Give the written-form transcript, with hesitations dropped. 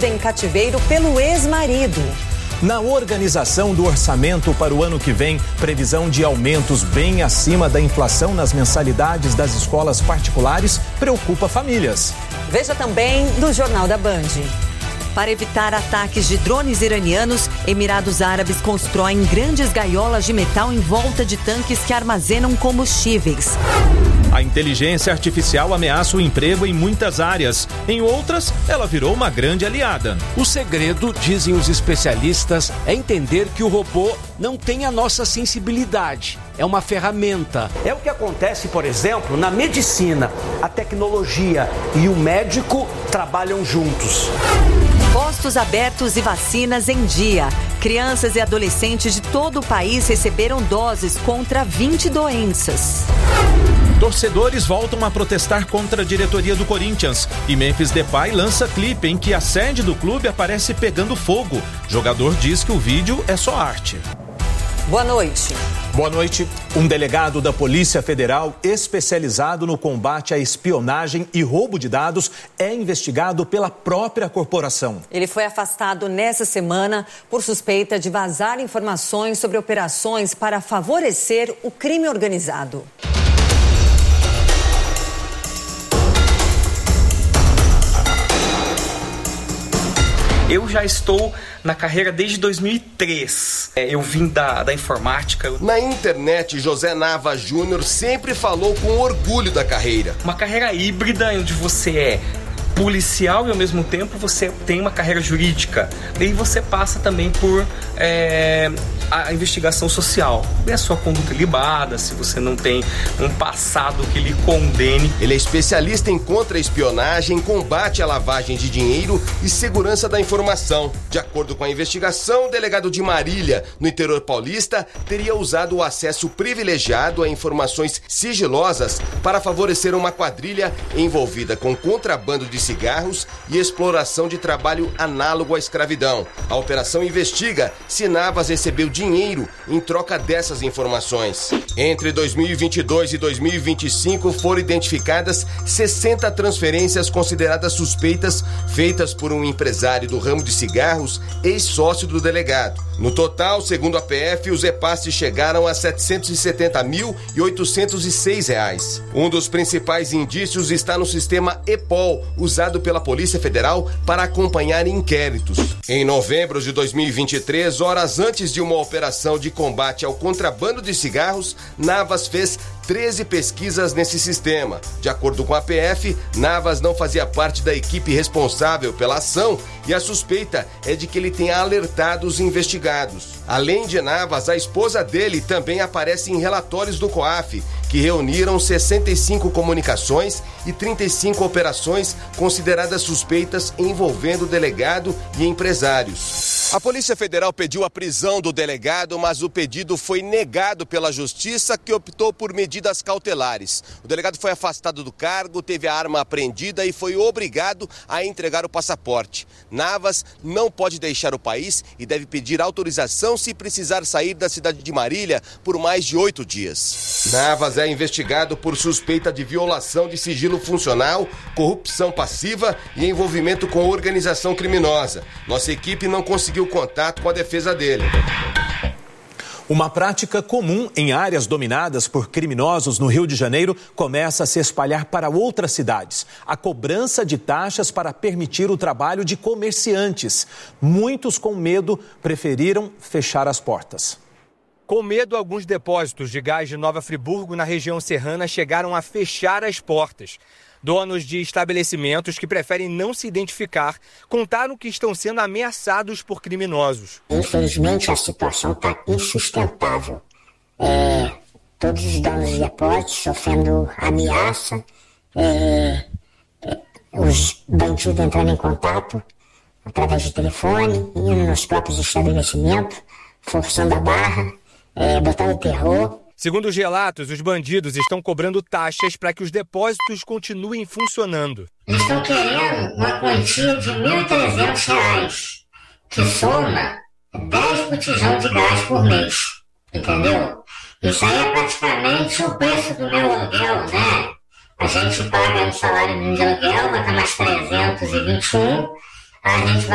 mantida em cativeiro pelo ex-marido. Na organização do orçamento para o ano que vem, previsão de aumentos bem acima da inflação nas mensalidades das escolas particulares preocupa famílias. Veja também no Jornal da Band. Para evitar ataques de drones iranianos, Emirados Árabes constroem grandes gaiolas de metal em volta de tanques que armazenam combustíveis. A inteligência artificial ameaça o emprego em muitas áreas. Em outras, ela virou uma grande aliada. O segredo, dizem os especialistas, é entender que o robô não tem a nossa sensibilidade. É uma ferramenta. É o que acontece, por exemplo, na medicina. A tecnologia e o médico trabalham juntos. Postos abertos e vacinas em dia. Crianças e adolescentes de todo o país receberam doses contra 20 doenças. Torcedores voltam a protestar contra a diretoria do Corinthians. E Memphis Depay lança clipe em que a sede do clube aparece pegando fogo. Jogador diz que o vídeo é só arte. Boa noite. Boa noite. Um delegado da Polícia Federal especializado no combate à espionagem e roubo de dados é investigado pela própria corporação. Ele foi afastado nessa semana por suspeita de vazar informações sobre operações para favorecer o crime organizado. Eu já estou na carreira desde 2003. Eu vim da informática. Na internet, José Nava Júnior sempre falou com orgulho da carreira. Uma carreira híbrida onde você é policial e ao mesmo tempo você tem uma carreira jurídica. Daí você passa também por a investigação social. É a sua conduta ilibada, se você não tem um passado que lhe condene. Ele é especialista em contra-espionagem, combate à lavagem de dinheiro e segurança da informação. De acordo com a investigação, o delegado de Marília, no interior paulista, teria usado o acesso privilegiado a informações sigilosas para favorecer uma quadrilha envolvida com contrabando de cigarros e exploração de trabalho análogo à escravidão. A operação investiga se Navas recebeu dinheiro em troca dessas informações. Entre 2022 e 2025 foram identificadas 60 transferências consideradas suspeitas feitas por um empresário do ramo de cigarros, ex-sócio do delegado. No total, segundo a PF, os repasses chegaram a R$ 770.806. Um dos principais indícios está no sistema EPOL, usado pela Polícia Federal para acompanhar inquéritos. Em novembro de 2023, horas antes de uma operação de combate ao contrabando de cigarros, Navas fez 13 pesquisas nesse sistema. De acordo com a PF, Navas não fazia parte da equipe responsável pela ação e a suspeita é de que ele tenha alertado os investigados. Além de Navas, a esposa dele também aparece em relatórios do COAF, que reuniram 65 comunicações e 35 operações consideradas suspeitas envolvendo o delegado e empresários. A Polícia Federal pediu a prisão do delegado, mas o pedido foi negado pela Justiça, que optou por medidas cautelares. O delegado foi afastado do cargo, teve a arma apreendida e foi obrigado a entregar o passaporte. Navas não pode deixar o país e deve pedir autorização se precisar sair da cidade de Marília por mais de 8 dias. Navas é investigado por suspeita de violação de sigilo funcional, corrupção passiva e envolvimento com organização criminosa. Nossa equipe não conseguiu contato com a defesa dele. Uma prática comum em áreas dominadas por criminosos no Rio de Janeiro começa a se espalhar para outras cidades. A cobrança de taxas para permitir o trabalho de comerciantes. Muitos, com medo, preferiram fechar as portas. Com medo, alguns depósitos de gás de Nova Friburgo, na região serrana, chegaram a fechar as portas. Donos de estabelecimentos que preferem não se identificar contaram que estão sendo ameaçados por criminosos. Infelizmente, a situação está insustentável. Todos os donos de depósitos sofrendo ameaça, os bandidos entrando em contato através de telefone, indo nos próprios estabelecimentos, forçando a barra, botando terror. Segundo os relatos, os bandidos estão cobrando taxas para que os depósitos continuem funcionando. Estão querendo uma quantia de R$ 1.300, que soma 10 botijão de gás por mês, entendeu? Isso aí é praticamente o preço do meu aluguel, né? A gente paga um salário mínimo de aluguel, vai estar mais 321, a gente vai